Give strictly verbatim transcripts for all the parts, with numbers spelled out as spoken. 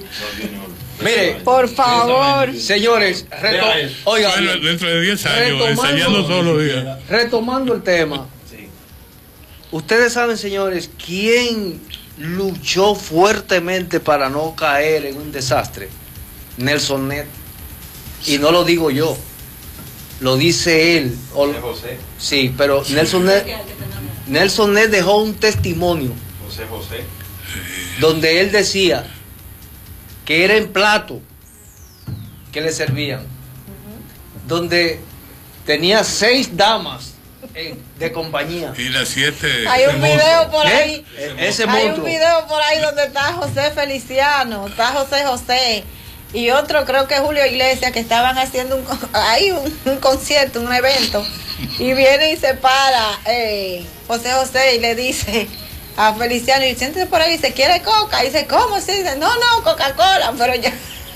Mire, por favor, señores, reto, oiga, bueno, dentro de diez años, ensayando todos los días. Retomando el tema, Sí. ustedes saben, señores, quién luchó fuertemente para no caer en un desastre. Nelson Ned. Y no lo digo yo, lo dice él. O, José José. sí, pero Nelson Ned, Nelson Ned dejó un testimonio José José. donde él decía que era en plato que le servían, donde tenía seis damas eh, de compañía. Y las siete. hay un video por ¿Eh? ahí. Ese Hay un monstruo. video por ahí donde está José Feliciano, está José José y otro, creo que Julio Iglesias, que estaban haciendo un, ahí un, un concierto, un evento, y viene y se para eh, José José y le dice a Feliciano, y siéntese por ahí, dice, ¿quiere coca? Y dice, ¿cómo? Sí, dice, no, no, Coca-Cola, pero ya.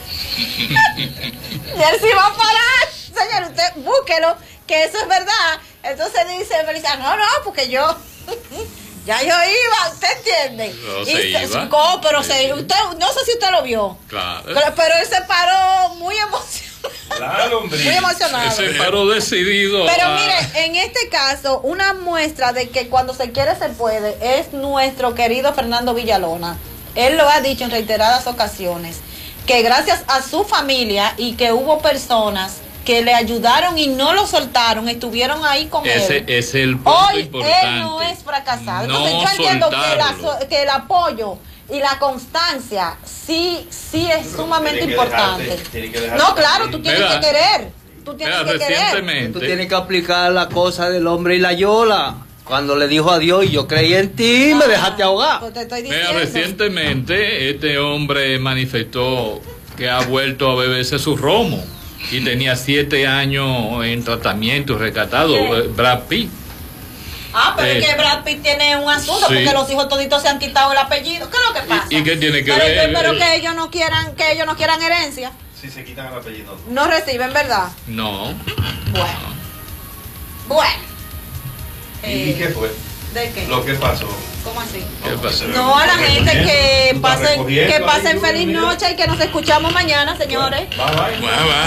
Y él sí va a parar. Señor, usted búsquelo, que eso es verdad. Entonces dice Feliciano, no, no, porque yo... Ya yo iba, ¿usted entiende? No, y se se, iba. no, pero se, usted, no sé si usted lo vio. Claro. Pero, pero él se paró muy emocionado. Claro, hombre. Muy emocionado. Se paró decidido. Pero a- mire, en este caso, una muestra de que cuando se quiere se puede es nuestro querido Fernando Villalona. Él lo ha dicho en reiteradas ocasiones, que gracias a su familia y que hubo personas que le ayudaron y no lo soltaron, estuvieron ahí con Ese él. es el punto Hoy importante. él no es fracasado. No Entonces yo entiendo que, la soltarlo. so- que el apoyo y la constancia sí, sí es Pero sumamente tiene que importante. dejarte, tiene que dejarte No, claro, también. tú tienes Mira, que querer. Tú tienes Mira, que querer. Tú recientemente, tienes que aplicar la cosa del hombre y la yola. Cuando le dijo a Dios, y yo creí en ti, me dejaste ahogar. Pues te estoy mira, diciendo. recientemente este hombre manifestó que ha vuelto a beberse su romo y tenía siete años en tratamiento y rescatado. ¿Quién? eh, Brad Pitt. Ah, pero Eh, es que Brad Pitt tiene un asunto sí. porque los hijos toditos se han quitado el apellido. ¿Qué es lo que pasa? ¿Y qué tiene que pero, ver? Pero que ellos no quieran, que ellos no quieran herencia. Si se quitan el apellido. No reciben, ¿verdad? No. Bueno. Bueno. ¿Y Eh, qué fue? ¿De qué? Lo que pasó. ¿Cómo así? ¿Qué pasó? No, a la gente que Tú estás pasen, recogiendo que ahí, pasen tú, feliz mira. noche y que nos escuchamos mañana, señores. Bye, bye. Va, va.